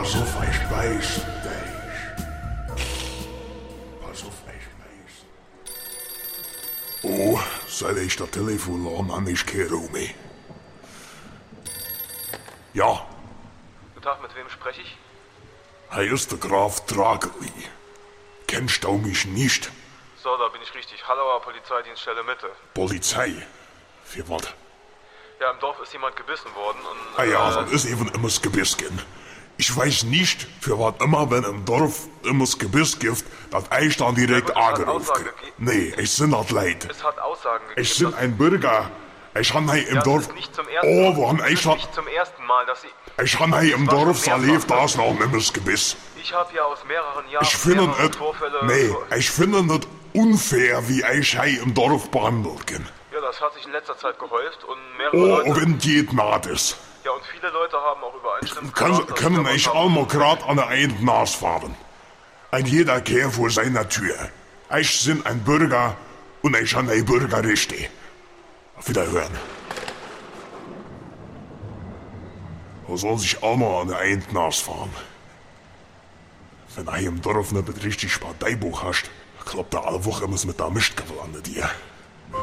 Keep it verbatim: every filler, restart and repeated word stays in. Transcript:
Pass auf, ich weiß dich. Pass auf, ich weiß. Oh, seit ich das Telefon lahm, an ich keine Ruhe mehr. Ja. Guten Tag, mit wem spreche ich? Hier ist der Graf Drageli. Kennst du mich nicht? So, da bin ich richtig. Hallauer Polizeidienststelle Mitte. Polizei? Für was? Ja, im Dorf ist jemand gebissen worden und... Ah ja, äh, dann ist eben immer das Gebiss gehen. Ich weiß nicht, für was immer, wenn im Dorf immer das Gebiss gibt, dass ich dann direkt Ja gut, es hat angerufen Aussage krieg. gegeben. Nee, ich bin das leid. Es hat Aussagen gegeben. Ich bin ein Bürger. Ich han hier im ja, Dorf... Das ist nicht zum ersten Oh, Mal. wo han Das ich ist han... nicht zum ersten Mal, dass Sie... Ich han hier im Das war Dorf schon erlebt, mehrfach. da ist noch immer das Gebiss. Ich habe ja aus mehreren Jahren Ich finde mehrere es... Vorfälle... Nee, ich finde es unfair, wie ich hier im Dorf behandelt bin. Ja, das hat sich in letzter Zeit gehäuft und mehrere Oh, Leute... wenn geht naht ist. Ja, und viele Leute haben auch übereinstimmend Kann, gesagt, dass können sie da ich was auch haben. mal grad an der einen Nas fahren. Ein jeder Kehr vor seiner Tür. Ich bin ein Bürger und ich han ein Bürgerrechte. Auf Wiederhören. Wo soll sich auch mal an der einen Nas fahren? Wenn du im Dorf nicht richtig Parteibuch hast, klappt da alle Woche muss mit der Mischtgabel an dir.